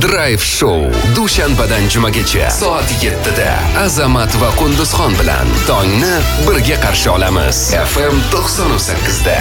Drive Show dushanbadan jumagacha soat 7da Azamat va Qunduzxon bilan tongni birga qarshi olamiz. FM 98da.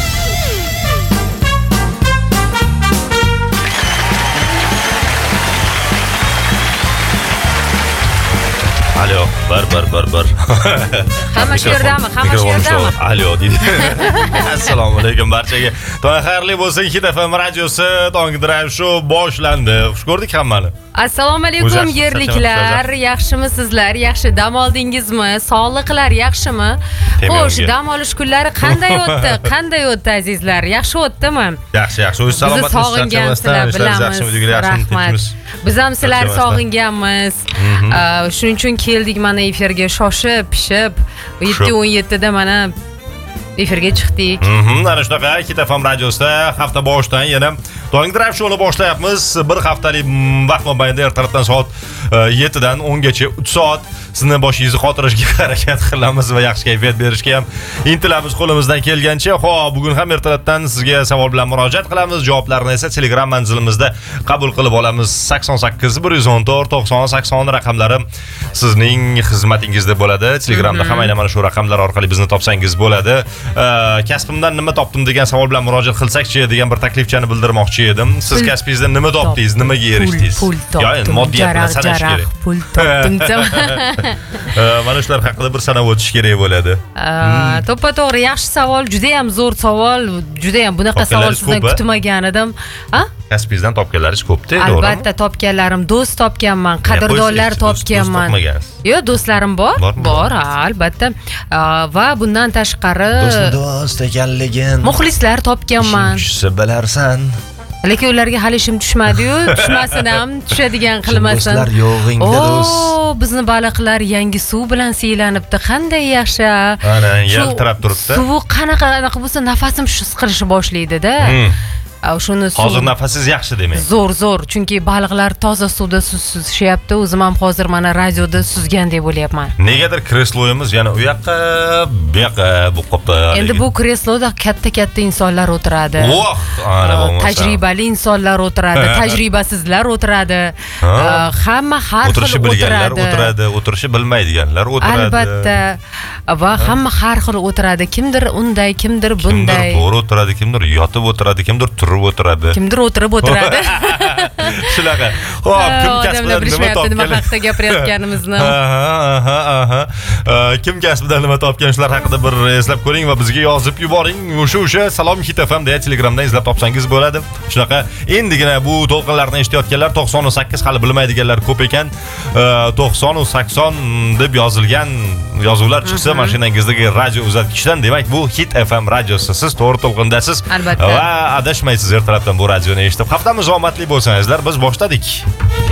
Alo, bir. Hamma shu yerdami? Alo deydi. Assalomu alaykum barchaga. Tong xayrli bo'lsin. Hit FM radiosi Tong Drive Show boshlandi. Xush ko'rdik hammani. Assalomu alaykum yerliklar. Yaxshimisizlar? Yaxshi dam oldingizmi? Sog'liqlar yaxshimi? Xo'sh, dam olish kunlari qanday o'tdi? Qanday o'tdi azizlar? Yaxshi o'tdimi? Yaxshi. O'z salomatligingizdan bilamiz. Rahmat. Biz ham sizlarni sog'inganmiz. Shuning uchun keldik mana efirga shoshib, pishib. 7:17 da mana efirga chiqdik. Mana shunaqa Hit FM radiosida hafta boshidan yana Tong Drive Show'ni boshlayapmiz. Bir haftalik vaqt mobaynida ertalabdan soat 7 dan 10 gacha 3 soat sizni boshingizni xotirishga harakat qilamiz va yaxshi kayfiyat berishga ham intilamiz qo'limizdan kelgancha. Xo'p, bugun ham ertalabdan sizga savol bilan murojaat qilamiz. Javoblarni esa Telegram manzilimizda qabul qilib olamiz. 88 114 90 80 raqamlari sizning xizmatingizda bo'ladi. Telegramda ham aynan mana shu raqamlar orqali bizni topsangiz bo'ladi. Kasbimdan nima topdim degan savol bilan murojaat qilsak-chi degan bir taklifchani bildirmoqchi edim. Siz kasbingizdan nima topdingiz, nimaga erishdingiz? Yo'q, moddiyatni sanash kerak. Pul topdim. Mana shular haqida bir sanab o'tish kerak bo'ladi. To'ppa-to'g'ri yaxshi savol, juda ham zo'r savol, juda ham bunaqa savol sizdan kutmagan edim. Kasbingizdan topganlaringiz ko'p-da, to'g'rimi? Albatta topganlarim, do'st topganman, qadrdonlar topganman. Yo'q, do'stlarim bor, albatta. Va bundan tashqari do'st ekanligin muxlislar topganman. Tushsa bilarsan. Lekin ularga hali ishim tushmadi-yu, tushmasin ham, tushadigan qilmasin. Do'stlar yo'g'ingda do'st. Bizni baliqlar yangi suv bilan siylanibdi. Qanday yaxshi. Ana, yaltirab turibdi. Suv qanaqa bo'lsa nafasim his qilishni boshlaydi-da. Hozir nafasingiz yaxshi demak. Zo'r, chunki baliqlar toza suvda suzishyapti. O'zim ham hozir mana radioda suzgandek bo'lyapman. Negadir kresloyimiz yana u yoqqa, bu yoqqa bo'lib qopti. Endi bu kresloda katta insonlar o'tiradi. Ana bo'lmasa. Tajribali insonlar o'tiradi, tajribasizlar o'tiradi. Hamma har xil o'tiradi. O'tirishi bilmaydiganlar o'tiradi. Albatta. Va hamma har xil o'tiradi. Kimdir unday, kimdir bunday. Kimdir to'g'ri o'tiradi, kimdir yotib o'tiradi, kimdir turib o'tiradi. Kimdir o'tirib o'tiradi. Shunaqa. Xo'p, kim kasbidan nima topgan? Nima haqida gapirayotganimizni. Kim kasbidan nima topgan shular haqida bir eslab ko'ring va bizga yozib yuboring. O'sha Salom Hit FM deya Telegramdan izlab topsangiz bo'ladi. Shunaqa endigina bu to'lqinlarni eshitayotganlar 98 hali bilmaydiganlar ko'p ekan. 90 80 deb yozilgan yozuvlar chiqsa mashinangizdagi radio uzatgichdan, demak bu Hit FM radiosi. Siz to'g'ri to'lqindasiz. Albatta. Va adashmaysiz ertalabdan bu radioni eshitib. Haftamiz omadli bo'lsangizlar, biz boshladik.